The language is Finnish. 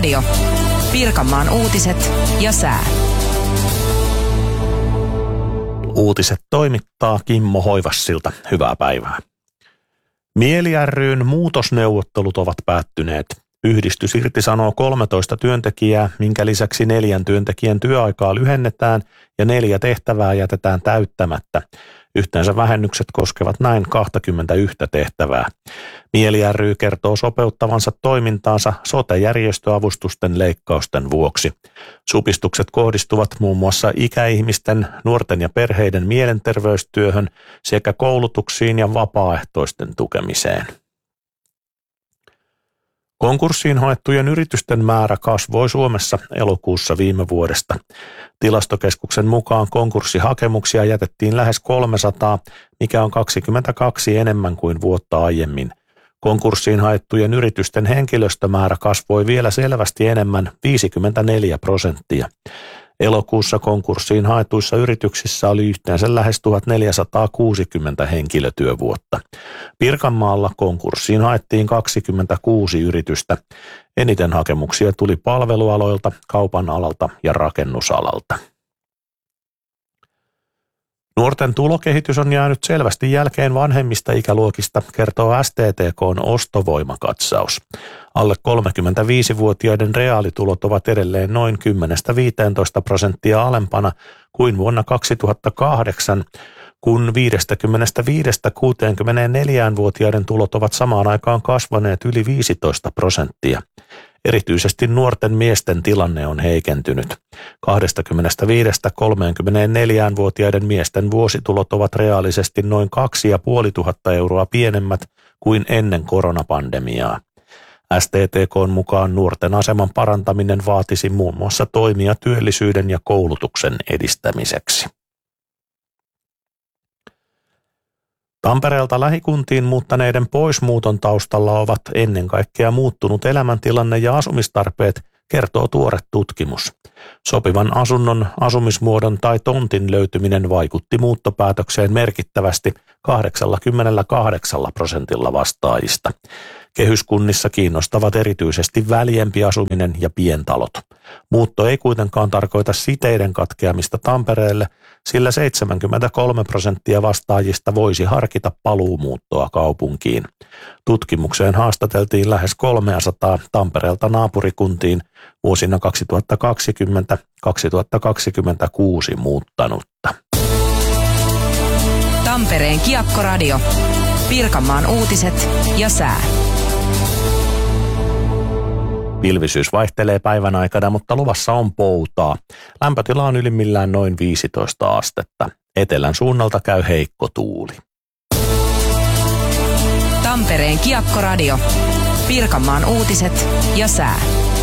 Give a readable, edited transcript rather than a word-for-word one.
Kiekko-radio. Pirkanmaan uutiset ja sää. Uutiset toimittaa Kimmo Hoivassilta. Hyvää päivää. Mieli ry:n muutosneuvottelut ovat päättyneet. Yhdistys irtisanoo 13 työntekijää, minkä lisäksi 4 työntekijän työaikaa lyhennetään ja 4 tehtävää jätetään täyttämättä. Yhteensä vähennykset koskevat näin 21 tehtävää. Mieli ry kertoo sopeuttavansa toimintaansa sote-järjestöavustusten leikkausten vuoksi. Supistukset kohdistuvat muun muassa ikäihmisten, nuorten ja perheiden mielenterveystyöhön sekä koulutuksiin ja vapaaehtoisten tukemiseen. Konkurssiin haettujen yritysten määrä kasvoi Suomessa elokuussa viime vuodesta. Tilastokeskuksen mukaan konkurssihakemuksia jätettiin lähes 300, mikä on 22 enemmän kuin vuotta aiemmin. Konkurssiin haettujen yritysten henkilöstömäärä kasvoi vielä selvästi enemmän, 54%. Elokuussa konkurssiin haetuissa yrityksissä oli yhteensä lähes 1460 henkilötyövuotta. Pirkanmaalla konkurssiin haettiin 26 yritystä. Eniten hakemuksia tuli palvelualoilta, kaupan alalta ja rakennusalalta. Nuorten tulokehitys on jäänyt selvästi jälkeen vanhemmista ikäluokista, kertoo STTK:n ostovoimakatsaus. Alle 35-vuotiaiden reaalitulot ovat edelleen noin 10-15% alempana kuin vuonna 2008, kun 55-64-vuotiaiden tulot ovat samaan aikaan kasvaneet yli 15%. Erityisesti nuorten miesten tilanne on heikentynyt. 25-34-vuotiaiden miesten vuositulot ovat reaalisesti noin 2500 euroa pienemmät kuin ennen koronapandemiaa. STTK:n mukaan nuorten aseman parantaminen vaatisi muun muassa toimia työllisyyden ja koulutuksen edistämiseksi. Tampereelta lähikuntiin muuttaneiden poismuuton taustalla ovat ennen kaikkea muuttunut elämäntilanne ja asumistarpeet, kertoo tuore tutkimus. Sopivan asunnon, asumismuodon tai tontin löytyminen vaikutti muuttopäätökseen merkittävästi 88% vastaajista. Kehyskunnissa kiinnostavat erityisesti väljempi asuminen ja pientalot. Muutto ei kuitenkaan tarkoita siteiden katkeamista Tampereelle, sillä 73% vastaajista voisi harkita paluumuuttoa kaupunkiin. Tutkimukseen haastateltiin lähes 300 Tampereelta naapurikuntiin vuosina 2020-2026 muuttanutta. Tampereen Kiekko-radio. Pirkanmaan uutiset ja sää. Pilvisyys vaihtelee päivän aikana, mutta luvassa on poutaa. Lämpötila on ylimmillään noin 15 astetta. Etelän suunnalta käy heikko tuuli. Tampereen Kiekko-radio. Pirkanmaan uutiset ja sää.